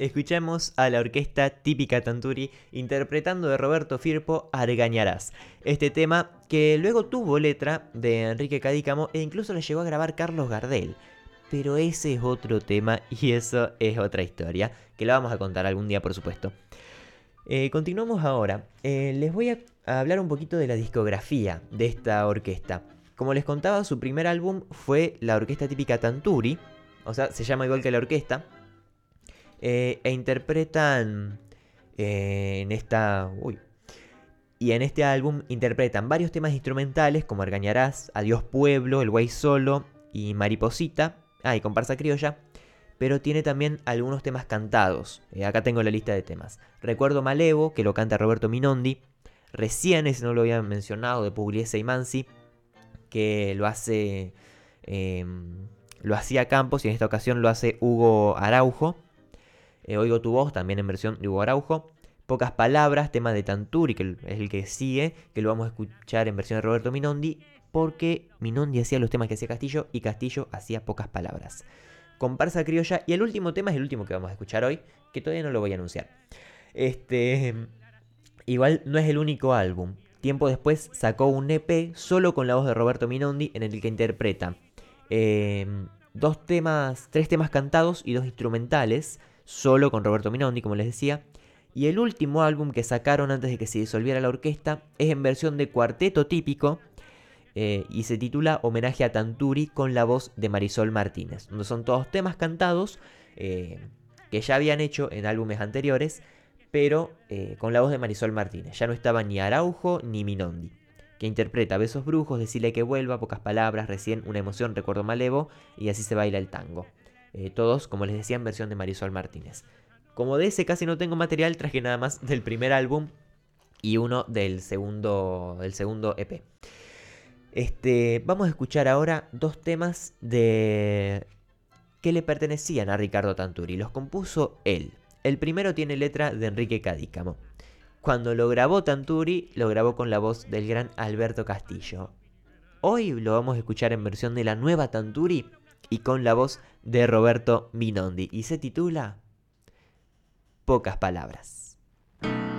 escuchamos a la orquesta típica Tanturi interpretando de Roberto Firpo Argañarás. Este tema que luego tuvo letra de Enrique Cadícamo e incluso le llegó a grabar Carlos Gardel. Pero ese es otro tema y eso es otra historia, que la vamos a contar algún día por supuesto. Continuamos ahora. Les voy a hablar un poquito de la discografía de esta orquesta. Como les contaba, su primer álbum fue la orquesta típica Tanturi, o sea, se llama igual que la orquesta, e interpretan en esta... Y en este álbum interpretan varios temas instrumentales como Argañarás, Adiós Pueblo, El Güey Solo y Mariposita, y Comparsa Criolla, pero tiene también algunos temas cantados. Acá tengo la lista de temas. Recuerdo Malevo, que lo canta Roberto Minondi. Recién, ese no lo había mencionado, de Pugliese y Mansi, que lo hace... lo hacía Campos y en esta ocasión lo hace Hugo Araujo. Oigo tu voz, también en versión de Hugo Araujo. Pocas palabras, tema de Tanturi, que es el que sigue, que lo vamos a escuchar en versión de Roberto Minondi, porque Minondi hacía los temas que hacía Castillo y Castillo hacía Pocas Palabras. Comparsa Criolla, y el último tema es el último que vamos a escuchar hoy, que todavía no lo voy a anunciar. Igual no es el único álbum. Tiempo después sacó un EP solo con la voz de Roberto Minondi, en el que interpreta tres temas cantados y 2 instrumentales, solo con Roberto Minondi, como les decía. Y el último álbum que sacaron antes de que se disolviera la orquesta es en versión de cuarteto típico y se titula Homenaje a Tanturi con la voz de Marisol Martínez, donde son todos temas cantados que ya habían hecho en álbumes anteriores, pero con la voz de Marisol Martínez. Ya no estaba ni Araujo ni Minondi, que interpreta Besos Brujos, Decirle que vuelva, Pocas Palabras, Recién, Una Emoción, Recuerdo Malevo y Así se baila el tango. Todos, como les decía, en versión de Marisol Martínez. Como de ese casi no tengo material, traje nada más del primer álbum y uno del segundo EP. Vamos a escuchar ahora 2 temas que le pertenecían a Ricardo Tanturi. Los compuso él. El primero tiene letra de Enrique Cadícamo. Cuando lo grabó Tanturi, lo grabó con la voz del gran Alberto Castillo. Hoy lo vamos a escuchar en versión de la nueva Tanturi y con la voz de Roberto Minondi. Y se titula Pocas Palabras.